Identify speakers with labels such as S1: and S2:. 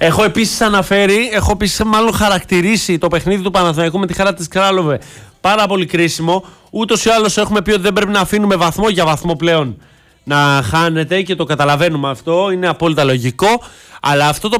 S1: Έχω επίσης μάλλον χαρακτηρίσει το παιχνίδι του Παναθηναϊκού με τη Χαρά της Κράλοβε πάρα πολύ κρίσιμο. Ούτως ή άλλως έχουμε πει ότι δεν πρέπει να αφήνουμε βαθμό για βαθμό πλέον να χάνεται και το καταλαβαίνουμε αυτό, είναι απόλυτα λογικό. Αλλά αυτό το